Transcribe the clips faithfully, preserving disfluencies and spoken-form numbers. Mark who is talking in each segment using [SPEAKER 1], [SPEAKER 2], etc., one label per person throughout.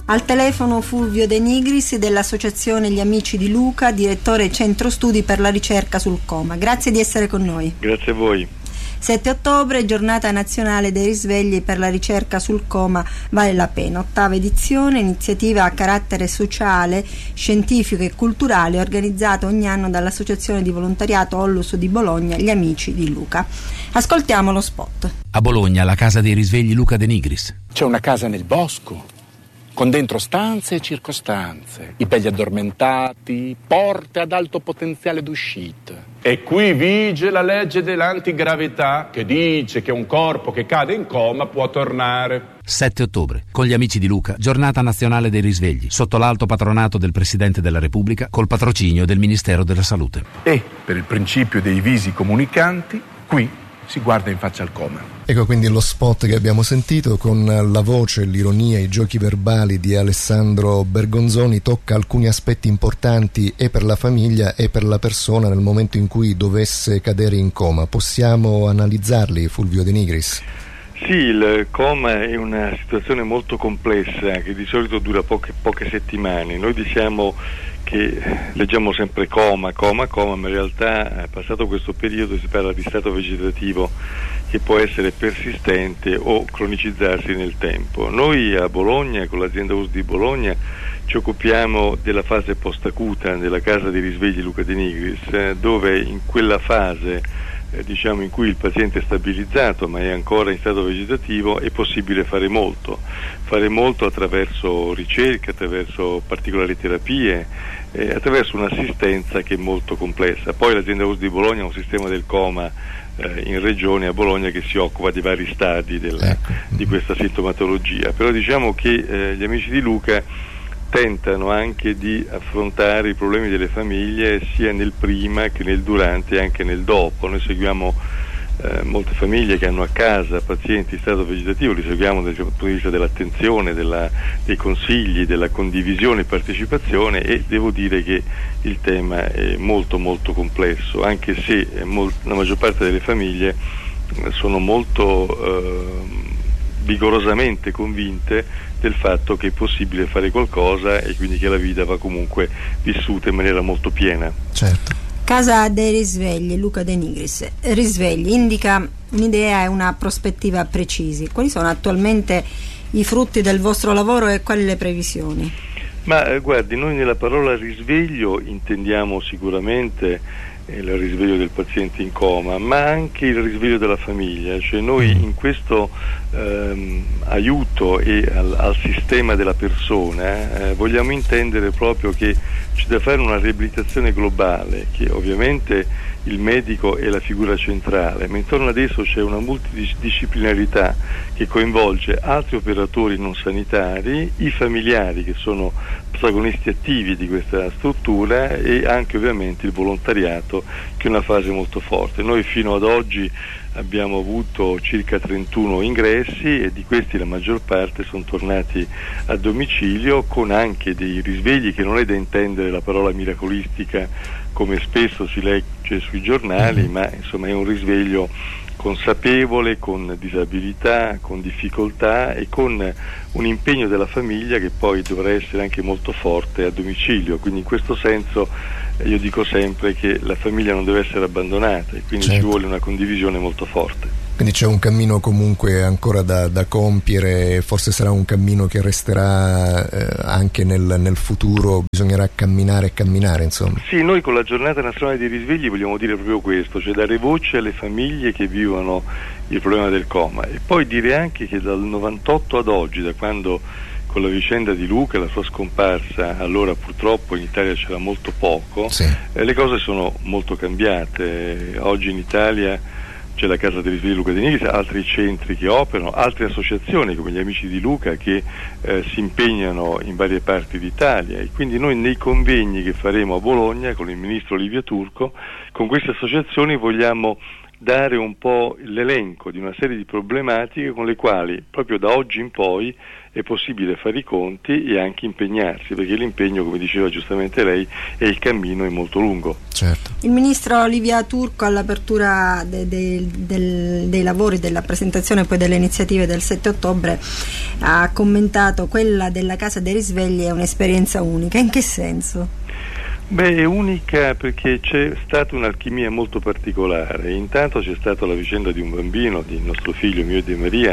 [SPEAKER 1] Al telefono Fulvio De Nigris dell'Associazione Gli Amici di Luca, direttore Centro Studi per la ricerca sul coma. Grazie di essere con noi.
[SPEAKER 2] Grazie a voi.
[SPEAKER 1] sette ottobre, giornata nazionale dei risvegli per la ricerca sul coma vale la pena. Ottava edizione, iniziativa a carattere sociale, scientifico e culturale organizzata ogni anno dall'Associazione di Volontariato Ollus di Bologna, Gli Amici di Luca. Ascoltiamo lo spot.
[SPEAKER 3] A Bologna, la casa dei risvegli Luca De Nigris.
[SPEAKER 4] C'è una casa nel bosco, con dentro stanze e circostanze, i pegli addormentati, porte ad alto potenziale d'uscita.
[SPEAKER 5] E qui vige la legge dell'antigravità che dice che un corpo che cade in coma può tornare.
[SPEAKER 3] sette ottobre, con Gli Amici di Luca, giornata nazionale dei risvegli, sotto l'alto patronato del Presidente della Repubblica, col patrocinio del Ministero della Salute.
[SPEAKER 6] E, per il principio dei visi comunicanti, qui si guarda in faccia al coma.
[SPEAKER 7] Ecco quindi lo spot che abbiamo sentito, con la voce, l'ironia, i giochi verbali di Alessandro Bergonzoni, tocca alcuni aspetti importanti e per la famiglia e per la persona nel momento in cui dovesse cadere in coma. Possiamo analizzarli, Fulvio De Nigris?
[SPEAKER 2] Sì, il coma è una situazione molto complessa che di solito dura poche, poche settimane. Noi diciamo che leggiamo sempre coma, coma, coma, ma in realtà passato questo periodo si parla di stato vegetativo che può essere persistente o cronicizzarsi nel tempo. Noi a Bologna, con l'azienda U S di Bologna, ci occupiamo della fase post-acuta della casa dei risvegli Luca De Nigris, dove in quella fase Eh, diciamo in cui il paziente è stabilizzato ma è ancora in stato vegetativo è possibile fare molto fare molto attraverso ricerche, attraverso particolari terapie, eh, attraverso un'assistenza che è molto complessa. Poi l'azienda U S di Bologna ha un sistema del coma eh, in regione, a Bologna, che si occupa di vari stadi del, ecco. di questa sintomatologia, però diciamo che eh, gli Amici di Luca tentano anche di affrontare i problemi delle famiglie sia nel prima che nel durante e anche nel dopo. Noi seguiamo eh, molte famiglie che hanno a casa pazienti in stato vegetativo, li seguiamo dal punto di vista dell'attenzione, della, dei consigli, della condivisione e partecipazione, e devo dire che il tema è molto molto complesso, anche se molt- la maggior parte delle famiglie sono molto eh, vigorosamente convinte del fatto che è possibile fare qualcosa e quindi che la vita va comunque vissuta in maniera molto piena.
[SPEAKER 7] Certo.
[SPEAKER 1] Casa dei risvegli, Luca De Nigris. Risvegli indica un'idea e una prospettiva precisi. Quali sono attualmente i frutti del vostro lavoro e quali le previsioni?
[SPEAKER 2] Ma eh, guardi, noi nella parola risveglio intendiamo sicuramente il risveglio del paziente in coma, ma anche il risveglio della famiglia. Cioè noi in questo ehm, aiuto e al, al sistema della persona eh, vogliamo intendere proprio che c'è da fare una riabilitazione globale, che ovviamente il medico è la figura centrale, ma intorno ad esso c'è una multidisciplinarità che coinvolge altri operatori non sanitari, i familiari che sono protagonisti attivi di questa struttura, e anche ovviamente il volontariato, che è una fase molto forte. Noi fino ad oggi abbiamo avuto circa trentuno ingressi e di questi la maggior parte sono tornati a domicilio, con anche dei risvegli che non è da intendere la parola miracolistica come spesso si legge sui giornali, ma insomma è un risveglio consapevole, con disabilità, con difficoltà e con un impegno della famiglia che poi dovrà essere anche molto forte a domicilio. Quindi in questo senso io dico sempre che la famiglia non deve essere abbandonata e quindi certo. ci vuole una condivisione molto forte.
[SPEAKER 7] Quindi c'è un cammino comunque ancora da, da compiere, forse sarà un cammino che resterà eh, anche nel, nel futuro, bisognerà camminare e camminare, insomma.
[SPEAKER 2] Sì, noi con la giornata nazionale dei risvegli vogliamo dire proprio questo, cioè dare voce alle famiglie che vivono il problema del coma, e poi dire anche che dal novantotto ad oggi, da quando con la vicenda di Luca e la sua scomparsa, allora purtroppo in Italia c'era molto poco,
[SPEAKER 7] sì.
[SPEAKER 2] eh, le cose sono molto cambiate. Oggi in Italia c'è la Casa dei Risvegli Luca De Nigris, altri centri che operano, altre associazioni come gli Amici di Luca che eh, si impegnano in varie parti d'Italia, e quindi noi nei convegni che faremo a Bologna con il ministro Livia Turco, con queste associazioni vogliamo dare un po' l'elenco di una serie di problematiche con le quali proprio da oggi in poi è possibile fare i conti e anche impegnarsi, perché l'impegno, come diceva giustamente lei, e il cammino è molto lungo.
[SPEAKER 7] Certo.
[SPEAKER 1] Il ministro Livia Turco all'apertura de, de, del, dei lavori della presentazione e poi delle iniziative del sette ottobre ha commentato: quella della Casa dei Risvegli è un'esperienza unica. In che senso?
[SPEAKER 2] Beh, è unica perché c'è stata un'alchimia molto particolare. Intanto c'è stata la vicenda di un bambino, di nostro figlio, mio e di Maria,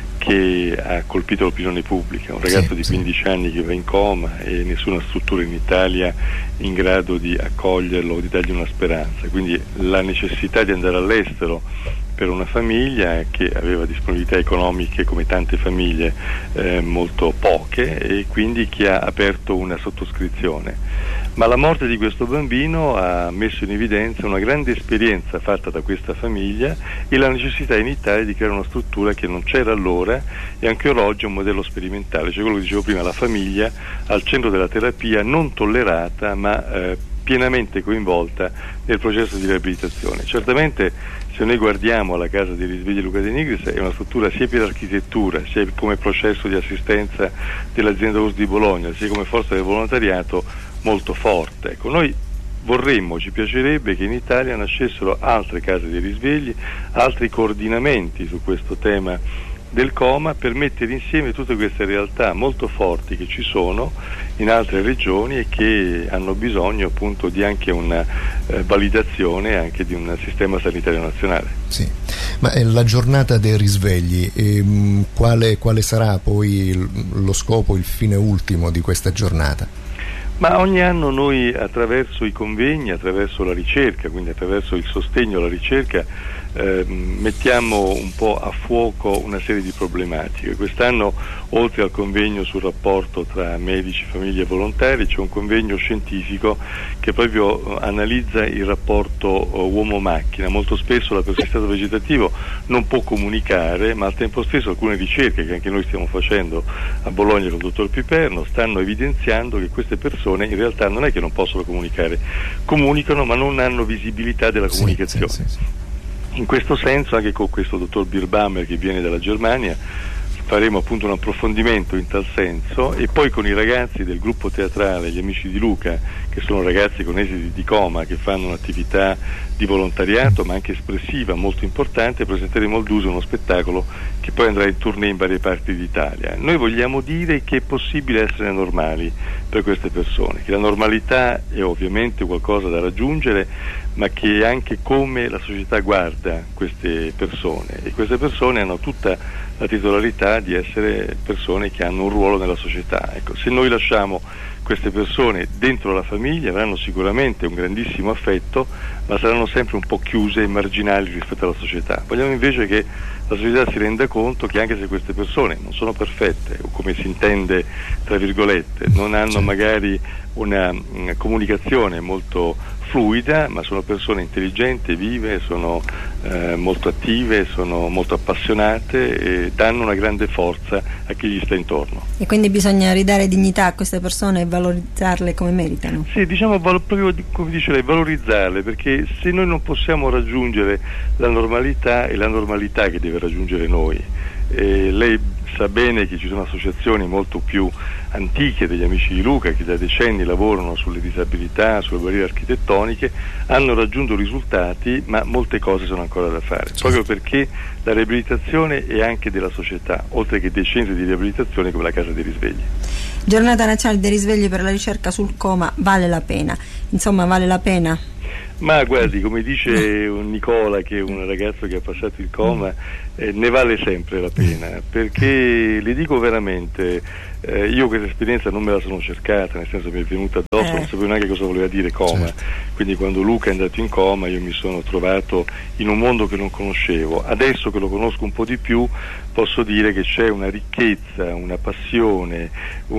[SPEAKER 2] che ha colpito l'opinione pubblica, un ragazzo sì, di quindici sì. anni che va in coma e nessuna struttura in Italia in grado di accoglierlo o di dargli una speranza, quindi la necessità di andare all'estero per una famiglia che aveva disponibilità economiche come tante famiglie eh, molto poche, e quindi che ha aperto una sottoscrizione. Ma la morte di questo bambino ha messo in evidenza una grande esperienza fatta da questa famiglia e la necessità in Italia di creare una struttura che non c'era allora e ancora oggi è un modello sperimentale, cioè quello che dicevo prima, la famiglia al centro della terapia, non tollerata ma eh, pienamente coinvolta nel processo di riabilitazione. Certamente se noi guardiamo la Casa dei Risvegli Luca De Nigris è una struttura sia per architettura, sia come processo di assistenza dell'azienda U S di Bologna, sia come forza del volontariato molto forte. Ecco, noi vorremmo, ci piacerebbe che in Italia nascessero altre case dei risvegli, altri coordinamenti su questo tema del coma, per mettere insieme tutte queste realtà molto forti che ci sono in altre regioni e che hanno bisogno appunto di anche una eh, validazione anche di un sistema sanitario nazionale.
[SPEAKER 7] Sì, ma eh, la giornata dei risvegli, eh, quale, quale sarà poi lo scopo, il fine ultimo di questa giornata?
[SPEAKER 2] Ma ogni anno noi attraverso i convegni, attraverso la ricerca, quindi attraverso il sostegno alla ricerca, eh, mettiamo un po' a fuoco una serie di problematiche. Quest'anno, oltre al convegno sul rapporto tra medici, famiglie e volontari, c'è un convegno scientifico che proprio analizza il rapporto uomo-macchina. Molto spesso la persona in stato vegetativo non può comunicare, ma al tempo stesso alcune ricerche che anche noi stiamo facendo a Bologna con il dottor Piperno stanno evidenziando che queste persone in realtà non è che non possono comunicare, comunicano ma non hanno visibilità della comunicazione. Sì, sì, sì, sì. In questo senso, anche con questo dottor Birbaumer che viene dalla Germania, faremo appunto un approfondimento in tal senso, e poi con i ragazzi del gruppo teatrale Gli Amici di Luca, che sono ragazzi con esiti di coma che fanno un'attività di volontariato ma anche espressiva molto importante, presenteremo al Duso uno spettacolo che poi andrà in tournée in varie parti d'Italia. Noi vogliamo dire che è possibile essere normali per queste persone, che la normalità è ovviamente qualcosa da raggiungere, ma che è anche come la società guarda queste persone, e queste persone hanno tutta la titolarità di essere persone che hanno un ruolo nella società. Ecco, se noi lasciamo queste persone dentro la famiglia avranno sicuramente un grandissimo affetto, ma saranno sempre un po' chiuse e marginali rispetto alla società. Vogliamo invece che la società si renda conto che anche se queste persone non sono perfette, o come si intende tra virgolette, non hanno magari una, una comunicazione molto fluida, ma sono persone intelligenti, vive, sono eh, molto attive, sono molto appassionate e danno una grande forza a chi gli sta intorno.
[SPEAKER 1] E quindi bisogna ridare dignità a queste persone e valorizzarle come meritano.
[SPEAKER 2] Sì, diciamo proprio come dice lei, valorizzarle, perché se noi non possiamo raggiungere la normalità, è la normalità che deve raggiungere noi. E lei sa bene che ci sono associazioni molto più antiche degli Amici di Luca che da decenni lavorano sulle disabilità, sulle barriere architettoniche, hanno raggiunto risultati, ma molte cose sono ancora da fare, certo. Proprio perché la riabilitazione è anche della società, oltre che dei centri di riabilitazione come la Casa dei Risvegli.
[SPEAKER 1] Giornata nazionale dei risvegli per la ricerca sul coma, vale la pena, insomma vale la pena?
[SPEAKER 2] Ma guardi, come dice un Nicola, che è un ragazzo che ha passato il coma, eh, ne vale sempre la pena, perché le dico veramente, eh, io questa esperienza non me la sono cercata, nel senso mi è venuta addosso, eh. non sapevo neanche cosa voleva dire coma, certo. Quindi quando Luca è andato in coma io mi sono trovato in un mondo che non conoscevo. Adesso che lo conosco un po' di più posso dire che c'è una ricchezza, una passione,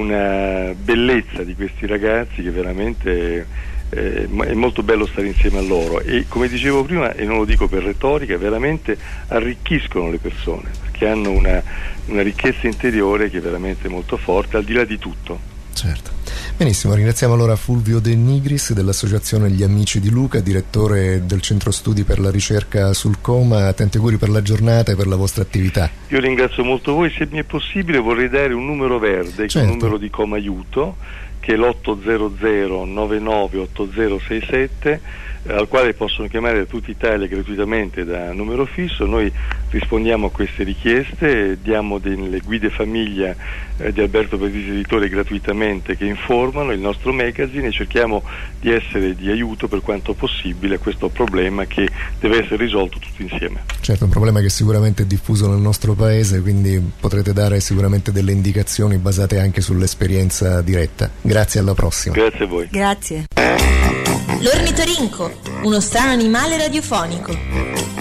[SPEAKER 2] una bellezza di questi ragazzi che veramente... Eh, è molto bello stare insieme a loro, e come dicevo prima, e non lo dico per retorica, veramente arricchiscono le persone, perché hanno una, una ricchezza interiore che è veramente molto forte, al di là di tutto.
[SPEAKER 7] Certo. Benissimo, ringraziamo allora Fulvio De Nigris dell'Associazione Gli Amici di Luca, direttore del Centro Studi per la Ricerca sul Coma. Tanti auguri per la giornata e per la vostra attività.
[SPEAKER 2] Io ringrazio molto voi, se mi è possibile vorrei dare un numero verde,
[SPEAKER 7] certo,
[SPEAKER 2] che è un numero di Coma Aiuto, che è l'otto zero zero nove nove otto zero sei sette, eh, al quale possono chiamare da tutta Italia gratuitamente da numero fisso. Noi rispondiamo a queste richieste, diamo delle guide famiglia eh, di Alberto Perdisi Editore gratuitamente che informano il nostro magazine e cerchiamo di essere di aiuto per quanto possibile a questo problema che deve essere risolto tutti insieme.
[SPEAKER 7] Certo, un problema che sicuramente è diffuso nel nostro paese, quindi potrete dare sicuramente delle indicazioni basate anche sull'esperienza diretta. Grazie, alla prossima.
[SPEAKER 2] Grazie a voi.
[SPEAKER 1] Grazie.
[SPEAKER 8] L'ornitorinco, uno strano animale radiofonico.